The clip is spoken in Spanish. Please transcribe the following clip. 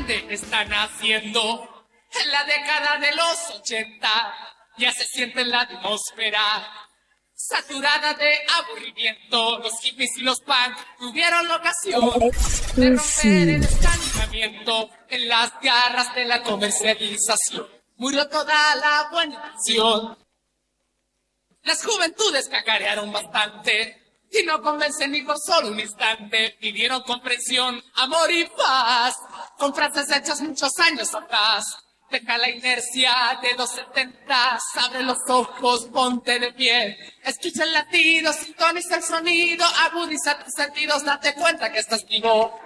grande están haciendo. En la década de los 80 ya se siente en la atmósfera saturada de aburrimiento. Los hippies y los punk tuvieron la ocasión de romper el estancamiento en las garras de la comercialización. Murió toda la buena intención. Las juventudes cacarearon bastante y no convencen ni por solo un instante. Pidieron comprensión, amor y paz con frases hechas muchos años atrás. Deja la inercia de los 70, abre los ojos, ponte de pie. Escucha el latido, sintoniza el sonido, agudiza tus sentidos, date cuenta que estás vivo.